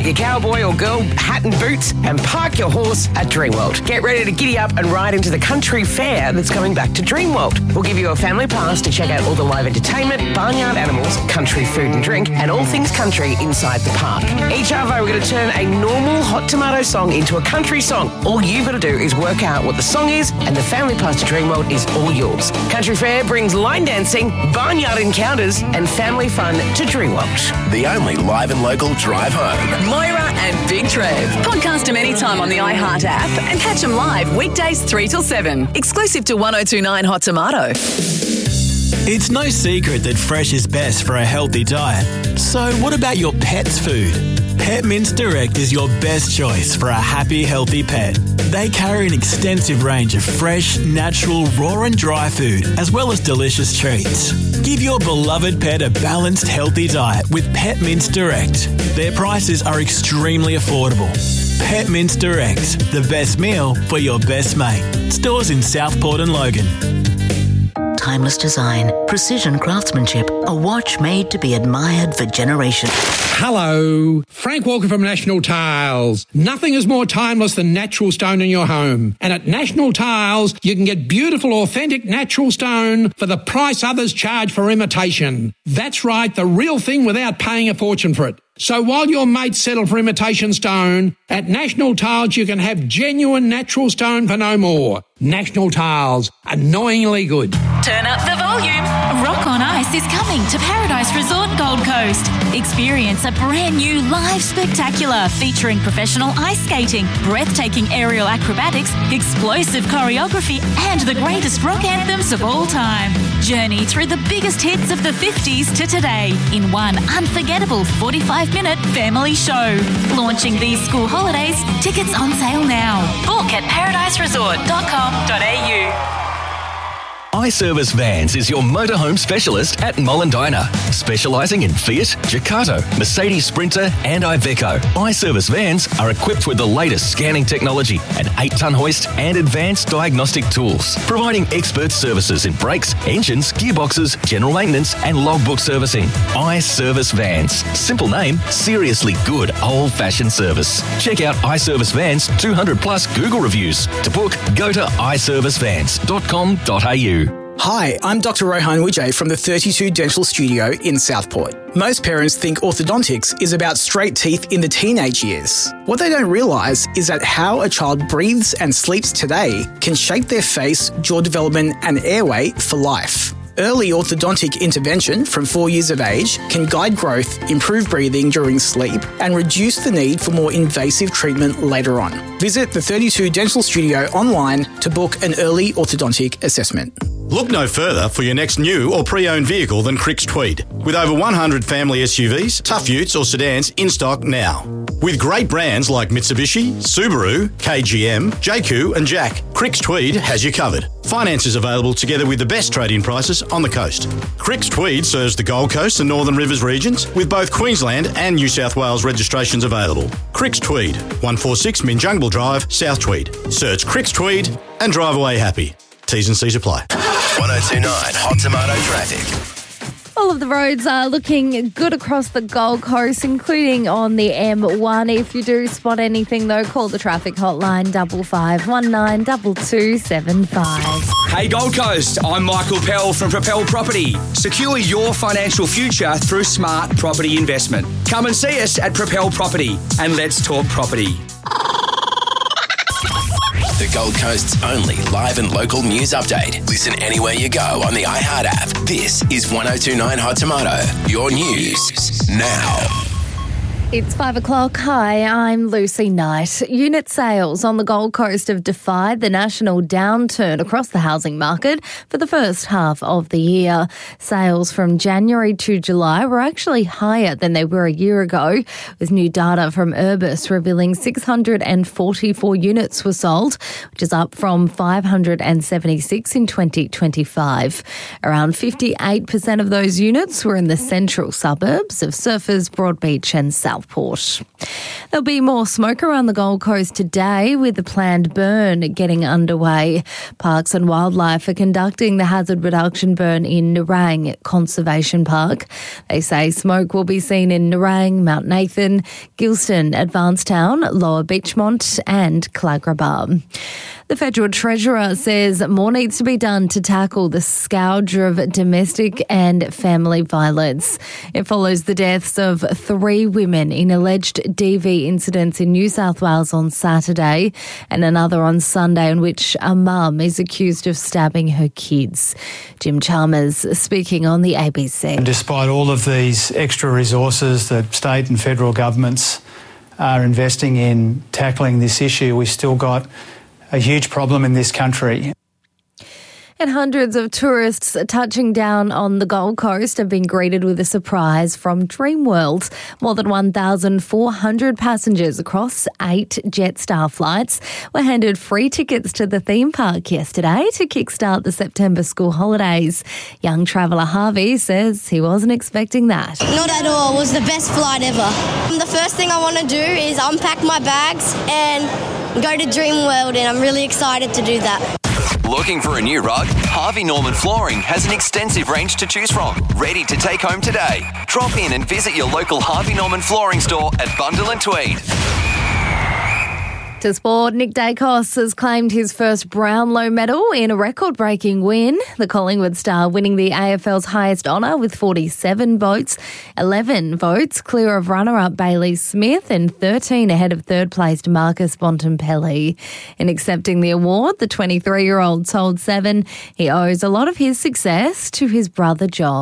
Grab your cowboy or girl hat and boots and park your horse at Dreamworld. Get ready to giddy up and ride into the country fair that's coming back to Dreamworld. We'll give you a family pass to check out all the live entertainment, barnyard animals, country food and drink, and all things country inside the park. Each Arvo, we're going to turn a normal Hot Tomato song into a country song. All you've got to do is work out what the song is, and the family pass to Dreamworld is all yours. Country fair brings line dancing, barnyard encounters, and family fun to Dreamworld. The only live and local drive home. Moira and Big Trev. Podcast them anytime on the iHeart app and catch them live weekdays 3 till 7. Exclusive to 1029 Hot Tomato. It's no secret that fresh is best for a healthy diet. So what about your pet's food? Pet Mints Direct is your best choice for a happy, healthy pet. They carry an extensive range of fresh, natural, raw and dry food, as well as delicious treats. Give your beloved pet a balanced, healthy diet with Pet Mints Direct. Their prices are extremely affordable. Pet Mints Direct, the best meal for your best mate. Stores in Southport and Logan. Timeless design, precision craftsmanship, a watch made to be admired for generations. Hello, Frank Walker from National Tiles. Nothing is more timeless than natural stone in your home. And at National Tiles, you can get beautiful, authentic natural stone for the price others charge for imitation. That's right, the real thing without paying a fortune for it. So while your mates settle for imitation stone, at National Tiles you can have genuine natural stone for no more. National Tiles, annoyingly good. Turn up the volume. Rock on Ice is coming to Paradise Resort Gold Coast. Experience a brand new live spectacular featuring professional ice skating, breathtaking aerial acrobatics, explosive choreography, and the greatest rock anthems of all time. Journey through the biggest hits of the 50s to today in one unforgettable 45-minute family show. Launching these school holidays, tickets on sale now. Book at paradiseresort.com.au. iService Vans is your motorhome specialist at Mollendina, specialising in Fiat, Ducato, Mercedes Sprinter and Iveco. iService Vans are equipped with the latest scanning technology, an 8-tonne hoist and advanced diagnostic tools, providing expert services in brakes, engines, gearboxes, general maintenance and logbook servicing. iService Vans. Simple name, seriously good old-fashioned service. Check out iService Vans 200 plus Google reviews. To book, go to iServiceVans.com.au. Hi, I'm Dr. Rohan Vijay from the 32 Dental Studio in Southport. Most parents think orthodontics is about straight teeth in the teenage years. What they don't realise is that how a child breathes and sleeps today can shape their face, jaw development and airway for life. Early orthodontic intervention from 4 years of age can guide growth, improve breathing during sleep, and reduce the need for more invasive treatment later on. Visit the 32 Dental Studio online to book an early orthodontic assessment. Look no further for your next new or pre-owned vehicle than Cricks Tweed. With over 100 family SUVs, tough utes or sedans in stock now. With great brands like Mitsubishi, Subaru, KGM, JQ and Jack, Cricks Tweed has you covered. Finance is available together with the best trade-in prices on the coast. Cricks Tweed serves the Gold Coast and Northern Rivers regions with both Queensland and New South Wales registrations available. Cricks Tweed, 146 Minjungbal Drive, South Tweed. Search Cricks Tweed and drive away happy. T's and C's apply. 1029 Hot Tomato traffic. All of the roads are looking good across the Gold Coast, including on the M1. If you do spot anything, though, call the traffic hotline 5519 2275. Hey Gold Coast, I'm Michael Pell from Propel Property. Secure your financial future through smart property investment. Come and see us at Propel Property and let's talk property. The Gold Coast's only live and local news update. Listen anywhere you go on the iHeart app. This is 1029 Hot Tomato. Your news now. It's 5 o'clock. Hi, I'm Lucy Knight. Unit sales on the Gold Coast have defied the national downturn across the housing market for the first half of the year. Sales from January to July were actually higher than they were a year ago, with new data from Urbis revealing 644 units were sold, which is up from 576 in 2025. Around 58% of those units were in the central suburbs of Surfers, Broadbeach and Southport. The There'll be more smoke around the Gold Coast today with the planned burn getting underway. Parks and Wildlife are conducting the hazard reduction burn in Nerang Conservation Park. They say smoke will be seen in Nerang, Mount Nathan, Gilston, Advancetown, Lower Beachmont and Clagrabah. The Federal Treasurer says more needs to be done to tackle the scourge of domestic and family violence. It follows the deaths of 3 women in alleged DV incidents in New South Wales on Saturday and another on Sunday in which a mum is accused of stabbing her kids. Jim Chalmers speaking on the ABC. Despite all of these extra resources that state and federal governments are investing in tackling this issue, we've still got a huge problem in this country. And hundreds of tourists touching down on the Gold Coast have been greeted with a surprise from Dreamworld. More than 1,400 passengers across 8 Jetstar flights were handed free tickets to the theme park yesterday to kickstart the September school holidays. Young traveller Harvey says he wasn't expecting that. Not at all. It was the best flight ever. The first thing I want to do is unpack my bags and go to Dreamworld, and I'm really excited to do that. Looking for a new rug? Harvey Norman Flooring has an extensive range to choose from. Ready to take home today? Drop in and visit your local Harvey Norman Flooring store at Bundle and Tweed. To sport, Nick Dacos has claimed his first Brownlow medal in a record-breaking win. The Collingwood star winning the AFL's highest honour with 47 votes, 11 votes clear of runner-up Bailey Smith and 13 ahead of third-placed Marcus Bontempelli. In accepting the award, the 23-year-old told Seven he owes a lot of his success to his brother John.